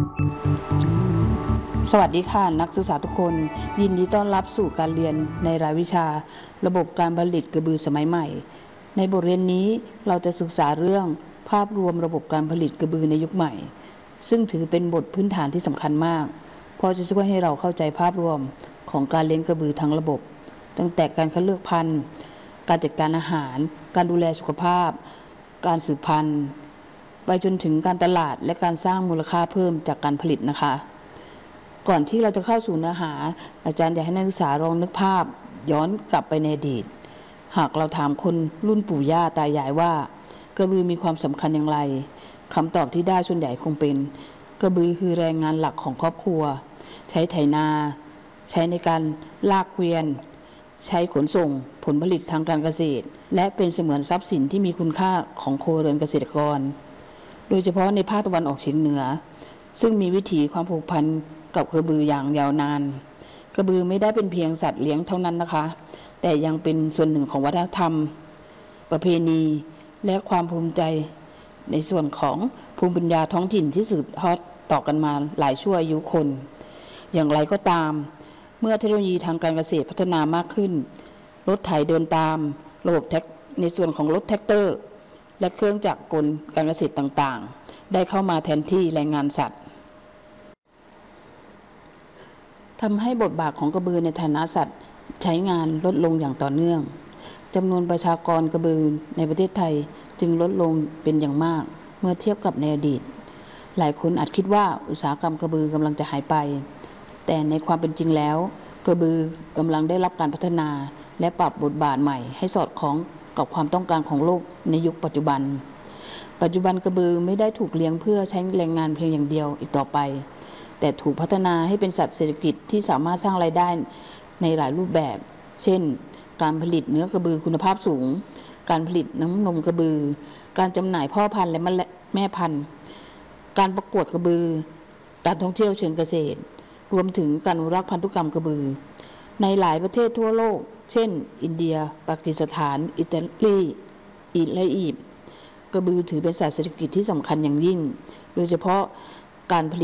สวัสดีค่ะนักศึกษาทุกคนยินดีต้อนรับสู่การเรียนในรายวิชาระบบการผลิตกระบือสมัยใหม่ในบทเรียนนี้เราจะศึกษาเรื่องภาพรวมระบบการผลิตกระบือในยุคใหม่ซึ่งถือเป็นบทพื้นฐานที่สำคัญมากเพราะจะช่วยให้เราเข้าใจภาพรวมของการเลี้ยงกระบือทั้งระบบตั้งแต่การคัดเลือกพันธุ์การจัดการอาหารการดูแลสุขภาพการสืบพันธุ์ไปจนถึงการตลาดและการสร้างมูลค่าเพิ่มจากการผลิตนะคะก่อนที่เราจะเข้าสู่เนื้อหาอาจารย์อยากให้นักศึกษาลองนึกภาพย้อนกลับไปในอดีตหากเราถามคนรุ่นปู่ย่าตายายว่ากระบือมีความสำคัญอย่างไรคำตอบที่ได้ส่วนใหญ่คงเป็นกระบือคือแรงงานหลักของครอบครัวใช้ไถนาใช้ในการลากเกวียนใช้ขนส่งผลผลิตทางการเกษตรและเป็นเสมือนทรัพย์สินที่มีคุณค่าของครัวเรือนเกษตรกรโดยเฉพาะในภาคตะวันออกเฉียงเหนือซึ่งมีวิถีความผูกพันกับกระบืออย่างยาวนานกระบือไม่ได้เป็นเพียงสัตว์เลี้ยงเท่านั้นนะคะแต่ยังเป็นส่วนหนึ่งของวัฒนธรรมประเพณีและความภูมิใจในส่วนของภูมิปัญญาท้องถิ่นที่สืบทอดต่อกันมาหลายชั่วอายุคนอย่างไรก็ตามเมื่อเทคโนโลยีทางการเกษตรพัฒนามากขึ้นรถไถเดินตามระบบในส่วนของรถแท็กเตอร์และเครื่องจักรกลการเกษตรต่างๆได้เข้ามาแทนที่แรงงานสัตว์ทำให้บทบาทของกระบือในฐานะสัตว์ใช้งานลดลงอย่างต่อเนื่องจำนวนประชากรกระบือในประเทศไทยจึงลดลงเป็นอย่างมากเมื่อเทียบกับในอดีตหลายคนอาจคิดว่าอุตสาหกรรมกระบือกำลังจะหายไปแต่ในความเป็นจริงแล้วกระบือกำลังได้รับการพัฒนาและปรับบทบาทใหม่ให้สอดคล้องกับความต้องการของโลกในยุคปัจจุบันกระบือไม่ได้ถูกเลี้ยงเพื่อใช้แรงงานเพียงอย่างเดียวอีกต่อไปแต่ถูกพัฒนาให้เป็นสัตว์เศรษฐกิจที่สามารถสร้างรายได้ในหลายรูปแบบเช่นการผลิตเนื้อกระบือคุณภาพสูงการผลิตน้ำนมกระบือการจำหน่ายพ่อพันธุ์และแม่พันธุ์การประกวดกระบือการท่องเที่ยวเชิงเกษตรรวมถึงการอนุรักษ์พันธุกรรมกระบือในหลายประเทศทั่วโลกเช่นอินเดียปากีสถานอิตาลีและอียิปต์กระบือถือเป็นสัตว์เศรษฐกิจที่สำคัญอย่างยิ่งโดยเฉพาะการผลิต